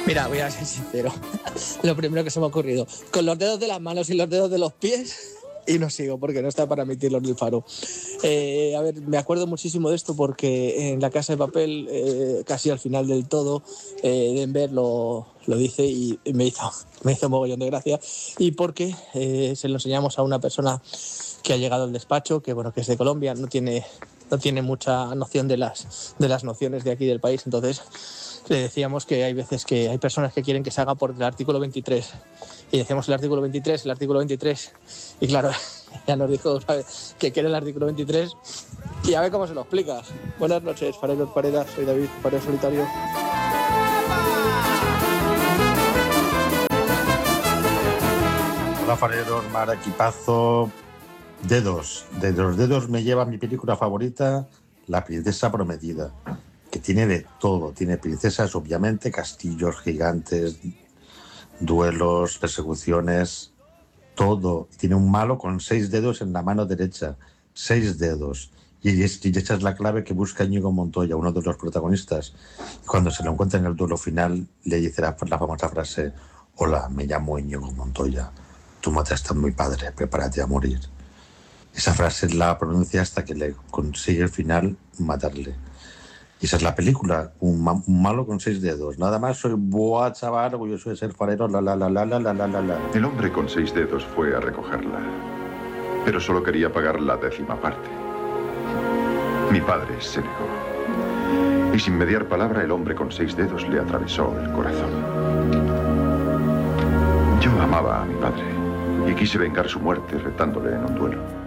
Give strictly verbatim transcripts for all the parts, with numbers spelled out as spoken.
Mira, voy a ser sincero. Lo primero que se me ha ocurrido, con los dedos de las manos y los dedos de los pies, y no sigo porque no está para emitirlo en el Faro. Eh, a ver, me acuerdo muchísimo de esto porque en La Casa de Papel, eh, casi al final del todo, eh, Denver lo, lo dice y me hizo, me hizo un mogollón de gracia. Y porque eh, se lo enseñamos a una persona que ha llegado al despacho, que bueno, que es de Colombia, no tiene, no tiene mucha noción de las, de las nociones de aquí del país, entonces le decíamos que hay veces que hay personas que quieren que se haga por el artículo veintitrés. Y decíamos el artículo veintitrés, el artículo veintitrés. Y claro, ya nos dijo, ¿sabes?, que quiere el artículo veintitrés. Y a ver cómo se lo explicas. Buenas noches, fareros, fareras. Soy David, farero solitario. Hola, fareros, mar, equipazo. Dedos. De los dedos me lleva mi película favorita, La princesa prometida, que tiene de todo. Tiene princesas, obviamente, castillos gigantes, duelos, persecuciones, todo. Tiene un malo con seis dedos en la mano derecha. Seis dedos. Y, es, y esa es la clave que busca Íñigo Montoya, uno de los protagonistas. Cuando se lo encuentra en el duelo final, le dice la, la famosa frase: hola, me llamo Íñigo Montoya. Tú mataste a mi padre, prepárate a morir. Esa frase la pronuncia hasta que le consigue al final matarle. Y esa es la película, un, ma un malo con seis dedos. Nada más, soy boa, chaval, orgulloso de ser farero, la la la la la la la la la. El hombre con seis dedos fue a recogerla, pero solo quería pagar la décima parte. Mi padre se negó. Y sin mediar palabra, el hombre con seis dedos le atravesó el corazón. Yo amaba a mi padre y quise vengar su muerte retándole en un duelo.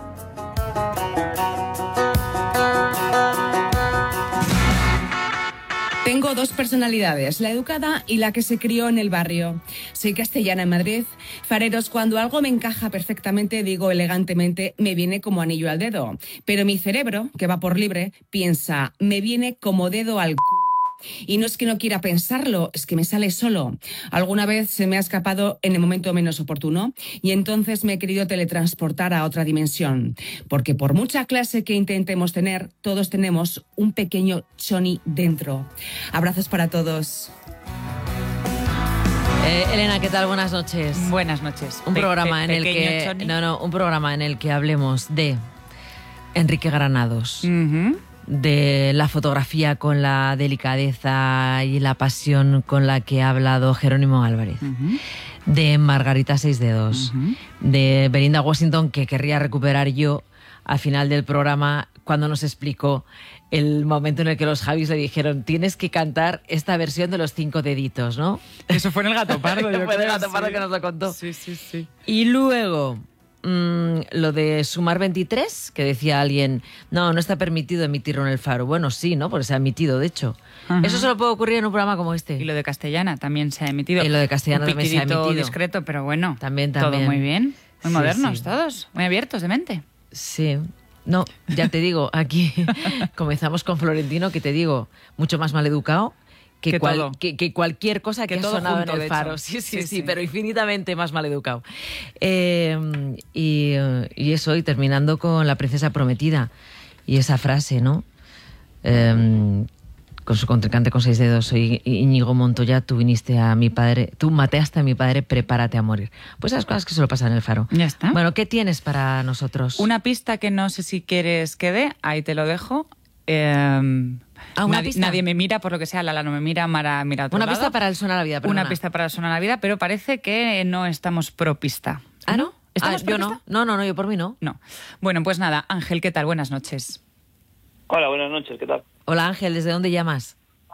Tengo dos personalidades, la educada y la que se crió en el barrio. Soy castellana en Madrid. Fareros, cuando algo me encaja perfectamente, digo elegantemente, me viene como anillo al dedo. Pero mi cerebro, que va por libre, piensa, me viene como dedo al c***. Y no es que no quiera pensarlo, es que me sale solo. Alguna vez se me ha escapado en el momento menos oportuno y entonces me he querido teletransportar a otra dimensión. Porque por mucha clase que intentemos tener, todos tenemos un pequeño choni dentro. Abrazos para todos. Eh, Elena, ¿qué tal? Buenas noches. Buenas noches. Un Pe programa pe en el que Choni. no, no, un programa en el que hablemos de Enrique Granados. Uh-huh. De la fotografía con la delicadeza y la pasión con la que ha hablado Jerónimo Álvarez, uh-huh. de Margarita Seis Dedos, uh-huh. de Belinda Washington, que querría recuperar yo al final del programa cuando nos explicó el momento en el que los Javis le dijeron tienes que cantar esta versión de los cinco deditos, ¿no? Eso fue en el Gato Pardo. Fue en el Gato Pardo, sí. Que nos lo contó. Sí, sí, sí. Y luego... Mm, lo de sumar veintitrés, que decía alguien, no, no está permitido emitirlo en el Faro. Bueno, sí, ¿no? Porque se ha emitido, de hecho. Uh-huh. Eso solo puede ocurrir en un programa como este. Y lo de Castellana también se ha emitido. Y lo de Castellana un también se ha emitido. Discreto, pero bueno. También, también. Todo muy bien. Muy sí, modernos sí. todos. Muy abiertos de mente. Sí. No, ya te digo, aquí comenzamos con Florentino, que te digo, mucho más maleducado. Que, que, cual, que, que cualquier cosa que, que ha sonado junto, en el Faro. Sí sí, sí, sí, sí, pero infinitamente más maleducado. Eh, y, y eso, y terminando con La princesa prometida. Y esa frase, ¿no? Eh, con su contrincante con seis dedos, soy Íñigo Montoya, tú viniste a mi padre, tú mataste a mi padre, prepárate a morir. Pues esas cosas que solo pasan en el Faro. Ya está. Bueno, ¿qué tienes para nosotros? Una pista que no sé si quieres que dé, ahí te lo dejo. Eh... Ah, ¿una nadie, pista? nadie me mira, por lo que sea, Lala no me mira, Mara mira a otro Una lado. pista para el Suena la Vida, perdona. Una pista para el Suena la Vida, pero parece que no estamos pro pista. ¿Ah, no? ¿Estamos ah, pro yo pista? no. No, no, no, yo por mí no. No. Bueno, pues nada, Ángel, ¿qué tal? Buenas noches. Hola, buenas noches, ¿qué tal? Hola Ángel, ¿desde dónde llamas?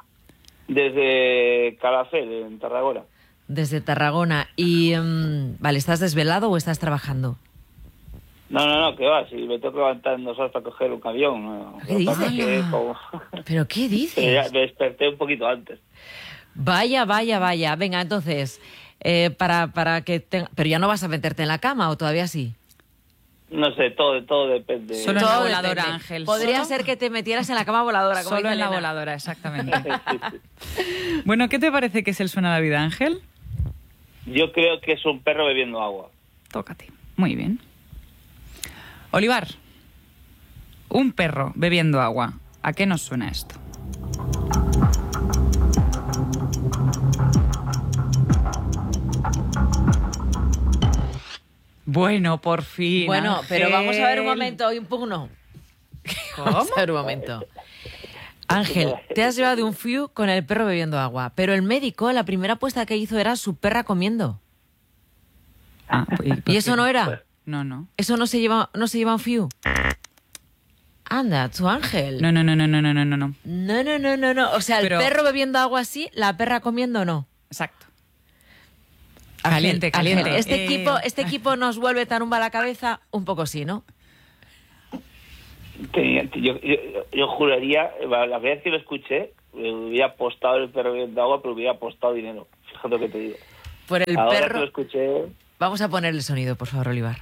Desde Calafell, en Tarragona. Desde Tarragona. Y, um, vale, ¿estás desvelado o estás trabajando? No, no, no, que va, si me tengo que levantar en dos horas para coger un avión. No, ¿Qué dices? que como... ¿Pero qué dices? Ya me desperté un poquito antes. Vaya, vaya, vaya. Venga, entonces, eh, para, para que... Te... ¿Pero ya no vas a meterte en la cama o todavía sí? No sé, todo, todo depende. Solo en la voladora, depende. Ángel. Podría ¿Solo? ser que te metieras en la cama voladora. Como Solo en Elena. la voladora, exactamente. sí, sí. Bueno, ¿qué te parece que es el Suena la Vida, Ángel? Yo creo que es un perro bebiendo agua. Tócate. Muy bien. Olivar, un perro bebiendo agua. ¿A qué nos suena esto? Bueno, por fin. Bueno, pero Ángel. vamos a ver un momento, impugno. Vamos a ver un momento. Ángel, te has llevado de un fiu con el perro bebiendo agua, pero el médico, la primera apuesta que hizo era su perra comiendo. Ah, ¿y, ¿Y eso no era? No, no. ¿Eso no se lleva, no se lleva un fiu? Anda, tu Ángel. No, no, no, no, no, no, no, no. No, no, no, no, no. O sea, Pero- el perro bebiendo agua sí, la perra comiendo no. Exacto. Ángel, Caliente, Ángel, caliente. este, Eh, equipo, este equipo nos vuelve tarumba a la cabeza, un poco sí, ¿no? Tenía- yo, yo, yo juraría, la vez que lo escuché, me hubiera apostado el perro bebiendo agua, pero hubiera apostado dinero. Fíjate lo que te digo. Por el Ahora que perro. lo escuché... Vamos a poner el sonido, por favor, Olivar.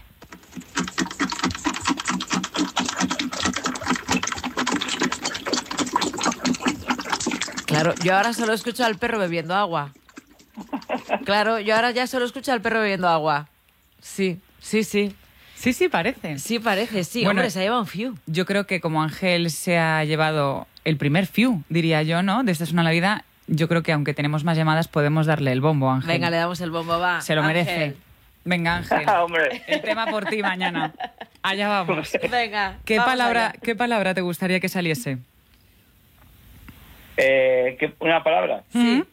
Claro, yo ahora solo escucho al perro bebiendo agua. Claro, yo ahora ya solo escucho al perro bebiendo agua. Sí, sí, sí. Sí, sí, parece. Sí parece, sí. Bueno, Hombre, se ha llevado un fiu. Yo creo que como Ángel se ha llevado el primer fiu, diría yo, ¿no? De Esta es una Navidad, yo creo que aunque tenemos más llamadas podemos darle el bombo, Ángel. Venga, le damos el bombo, va. Se lo Ángel. merece. Venga, Ángel. Hombre, El tema por ti mañana. Allá vamos. Venga. ¿Qué vamos palabra, allá. ¿Qué palabra te gustaría que saliese? eh, ¿qué- ¿una palabra? Sí.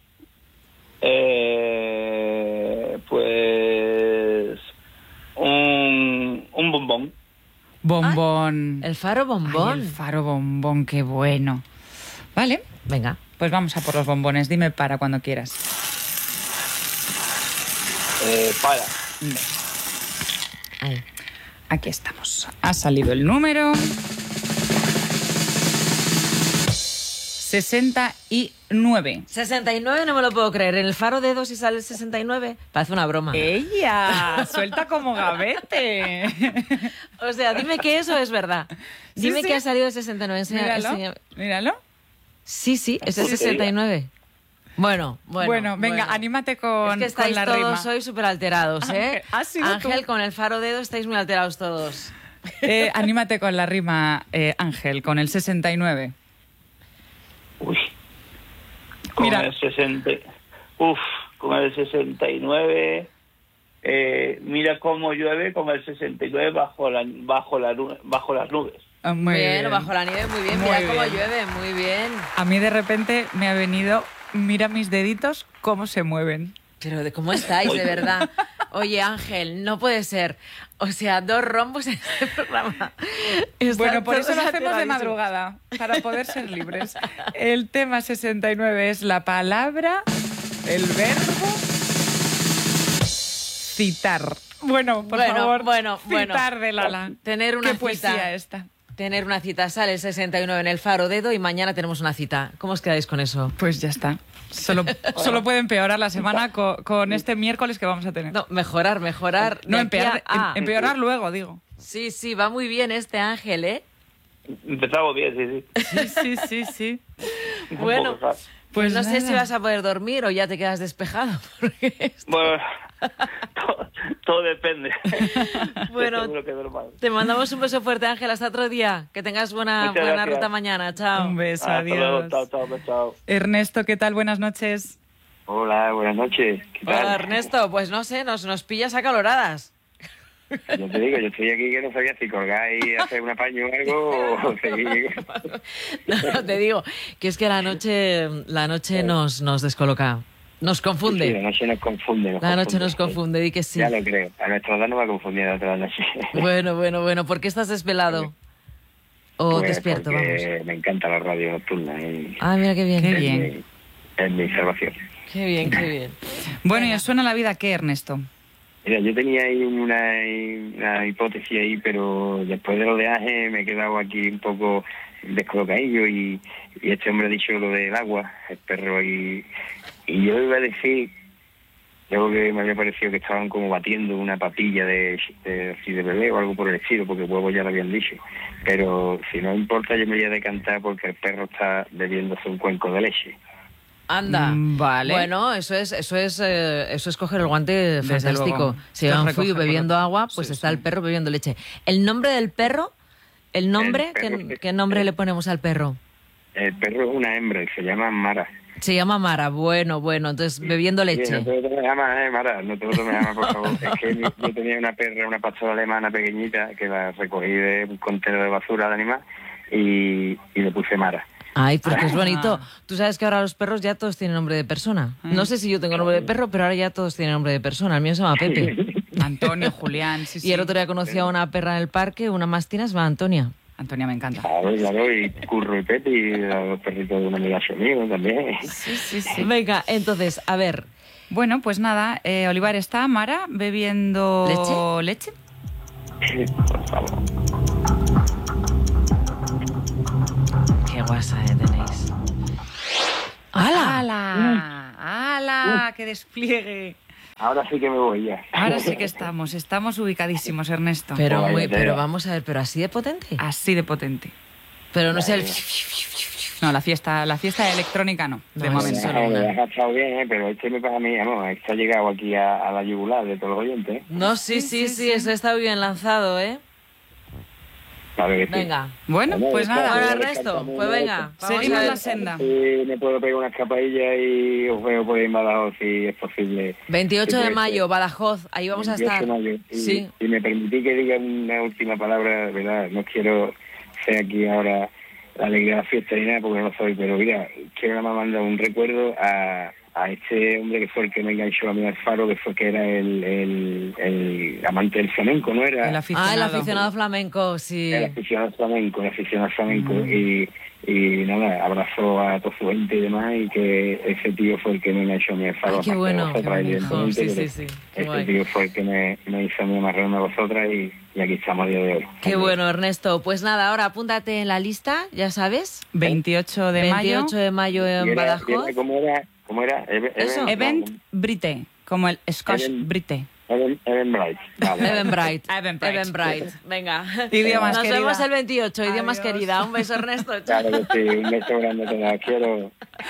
Eh, pues... Un, un bombón. Bombón. El faro bombón. Ay, el faro bombón, qué bueno. Vale, Venga. pues vamos a por los bombones. Dime para cuando quieras. Eh, para. Ahí. Aquí estamos. Ha salido el número sesenta y nueve. sesenta y nueve no me lo puedo creer. En el faro de dos y sale el sesenta y nueve. Parece una broma. ¡Ella! Suelta como gavete. O sea, dime que eso es verdad. Sí, Dime sí. que ha salido el sesenta y nueve. Enseña- Míralo. enseña- Míralo. Sí, sí, es el Sí, sí. sesenta y nueve. Bueno, bueno. Bueno, venga, bueno. anímate con, Es que estáis con la todos rima. hoy súper alterados, ¿eh? Ángel, has sido Ángel, tú. con el faro dedo estáis muy alterados todos. Eh, anímate con la rima, eh, Ángel, con el sesenta y nueve. Uy. Con Mira. el sesenta... Uf, con el sesenta y nueve... Eh, mira cómo llueve con el sesenta y nueve bajo, la, bajo, la, nu- bajo las nubes. Ah, muy bien, bien. bajo la nieve, muy bien. Muy Mira cómo bien. llueve, muy bien. A mí de repente me ha venido, mira mis deditos, cómo se mueven. Pero de cómo estáis, de verdad. Oye, Ángel, no puede ser. O sea, dos rombos en este programa. Están Bueno, por eso todos lo hacemos de alteradísimos. madrugada, para poder ser libres. El tema sesenta y nueve es la palabra, el verbo, citar. Bueno, por Bueno, favor, bueno, bueno. citar de Lala. Tener una Qué poesía cita. esta. Tener una cita. Sale el sesenta y nueve en el faro dedo y mañana tenemos una cita. ¿Cómo os quedáis con eso? Pues ya está. Solo, solo puede empeorar la semana co- con, este miércoles que vamos a tener. No, mejorar, mejorar. No, de aquí empeorar, a- ah. em- empeorar luego, digo. Sí, sí, va muy bien este Ángel, ¿eh? Empezamos bien, sí, sí. Sí, sí, sí, sí. Un Bueno, poco, ¿sabes? Pues no sé nada. si vas a poder dormir o ya te quedas despejado. Porque esto- Bueno, todo, todo depende. Bueno, Seguro que es normal. te mandamos un beso fuerte, Ángel. Hasta otro día. Que tengas buena, Muchas buena gracias. ruta mañana. Chao. Un beso, Hasta luego, adiós. chao, chao, chao. Ernesto, ¿qué tal? Buenas noches. Hola, buenas noches. ¿Qué tal? Hola, Ernesto. Pues no sé, nos, nos pillas acaloradas. Yo te digo, yo estoy aquí que no sabía si colgar y hacer un apaño o algo o seguir. No, te digo que es que la noche, la noche nos, nos descoloca. Nos Sí, la confunde. noche nos confunde. Nos La noche nos sí. confunde, di que sí. Ya lo creo. A nuestra edad no va a confundir a otra noche. Bueno, bueno, bueno. ¿Por qué estás desvelado? O Pues despierto, vamos. porque me encanta la radio nocturna y Ah, mira qué bien. Qué es, bien. mi, es mi salvación. Qué bien, qué bien. Bueno, ¿y os suena la vida qué, Ernesto? Mira, yo tenía ahí una, una hipótesis ahí, pero después de lo de Aje me he quedado aquí un poco descolocadillo y, y este hombre ha dicho lo del agua, el perro, y, y yo iba a decir, luego que me había parecido que estaban como batiendo una papilla de, de, así de bebé o algo por el estilo, porque huevo ya lo habían dicho, pero si no importa yo me voy a decantar porque el perro está bebiéndose un cuenco de leche. Anda. Mm, vale. Bueno, eso es, eso es, eh, eso es coger el guante fantástico. luego. Si Esto va es un recoger fuyu por bebiendo lo- agua, pues Sí, está sí. el perro bebiendo leche. El nombre del perro, el nombre, El perro ¿qué, que- qué nombre le ponemos al perro? El perro es una hembra y se llama Mara. Se llama Mara, bueno, bueno, entonces bebiendo leche. Sí, no te lo tomes jamás, eh, Mara, no te lo tomes jamás, por favor. Es que yo, yo tenía una perra, una pastora alemana pequeñita, que la recogí de un contenedor de basura de animal y, y le puse Mara. Ay, porque es bonito. Tú sabes que ahora los perros ya todos tienen nombre de persona. No sé si yo tengo nombre de perro, pero ahora ya todos tienen nombre de persona. El mío se llama Pepe. Antonio, Julián, sí, sí. Y el otro día conocí a una perra en el parque, una mastina, se llama Antonia. Antonia me encanta. Claro, claro, y Curro y Pepe, y los perritos de un amigazo mío también. Sí, sí, sí. Venga, entonces, a ver. Bueno, pues nada, eh, Olivar está, Mara, bebiendo leche. leche. Por favor. Qué guasa eh, tenéis. ¡Hala! ¡Hala! ¡Hala! ¡Qué despliegue! Ahora sí que me voy ya. Ahora sí que estamos, estamos ubicadísimos, Ernesto. Pero, Vaya, muy, vaya. pero vamos a ver, pero así de potente. Así de potente. Pero no sé el... No, la fiesta, la fiesta electrónica no, de No, momento. eso Me ha me ha estado bien, ¿eh? Pero este me pasa a mí, amor, este ha llegado aquí a, a la yugular de todos los oyentes. ¿eh? No, sí, sí, sí, eso está bien lanzado, ¿eh? Claro que sí. Venga. Bueno, pues Bueno, nada, Ernesto, pues venga. Vamos seguimos a ver. la senda. Sí, me puedo pegar una escapadilla y os veo por ahí en Badajoz si es posible. veintiocho Sí, de puede mayo, ser. Badajoz, ahí vamos a veintiocho estar. de mayo. Y, Sí. y me permití que diga una última palabra, ¿verdad? No quiero ser aquí ahora la alegría de la fiesta ni nada porque no lo soy, pero mira, quiero nada más mandar un recuerdo a, a este hombre que fue el que me enganchó a mí al faro, que fue que era el, el, el amante del flamenco, ¿no era? El aficionado. Ah, el aficionado flamenco, sí. El aficionado al flamenco, el aficionado al flamenco. Mm. Y, y nada, abrazó a toda su gente y demás, y que ese tío fue el que me enganchó a mí al faro. Ay, qué aparte de bueno, vosotras, qué bueno. evidentemente, Sí, sí, pero sí, qué ese guay. tío fue el que me, me hizo a mí amarrarme a vosotras y, y aquí estamos a día de hoy. Qué bueno, Ernesto. Pues nada, ahora apúntate en la lista, ya sabes. veintiocho de mayo. veintiocho de mayo Y en era- Badajoz. y era- ¿Cómo era? ¿Cómo era? Eve- Eso. Even- Event no, Brite, como el Scotch Event- Brite. Even- Eventbrite. Vale. Eventbrite. Eventbrite. Eventbrite. Venga. Idiomas, Nos querida. vemos el veintiocho, idiomas Adiós. querida. Un beso, Ernesto. Chao. Claro que sí, un beso grande a todas. Quiero...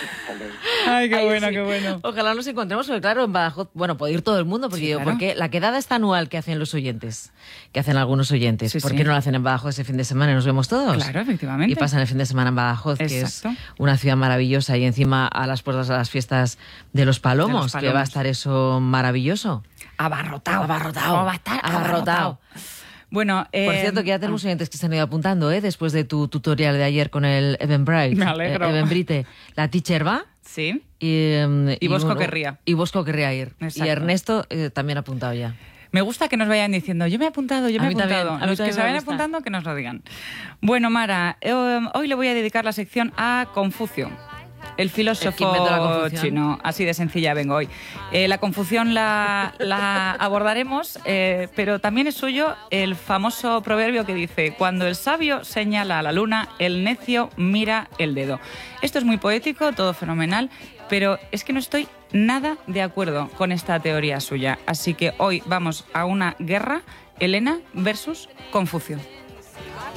Ay, qué Ay, bueno, sí. qué bueno. Ojalá nos encontremos, porque claro, en Badajoz, bueno, puede ir todo el mundo, porque, Sí, claro. porque la quedada está anual que hacen los oyentes, que hacen algunos oyentes. Sí, ¿Por sí. qué no lo hacen en Badajoz ese fin de semana y nos vemos todos? Claro, efectivamente. Y pasan el fin de semana en Badajoz, que Exacto. es una ciudad maravillosa, y encima a las puertas de las fiestas de los Palomos, De los que Palomos. va a estar eso maravilloso. Abarrotado. Abarrotado. Va a estar Abarrotado. abarrotado. Bueno, Por eh, cierto, que ya tenemos oyentes que se han ido apuntando, ¿eh? Después de tu tutorial de ayer con el Eventbrite. Me alegro. eh, Eventbrite. La teacher va. Sí. Y, em, Y Bosco uno- querría. Y Bosco querría ir. Exacto. Y Ernesto eh, también ha apuntado ya. Me gusta que nos vayan diciendo, yo me he apuntado, yo A me he mí también, apuntado. a mí Los que también se me vayan gusta. apuntando, que nos lo digan. Bueno, Mara, eh, hoy le voy a dedicar la sección a Confucio. El El que inventó la filósofo confusión. chino, así de sencilla vengo hoy. Eh, la confusión la, la abordaremos, eh, pero también es suyo el famoso proverbio que dice, cuando el sabio señala a la luna, el necio mira el dedo. Esto es muy poético, todo fenomenal, pero es que no estoy nada de acuerdo con esta teoría suya. Así que hoy vamos a una guerra, Helena versus Confucio.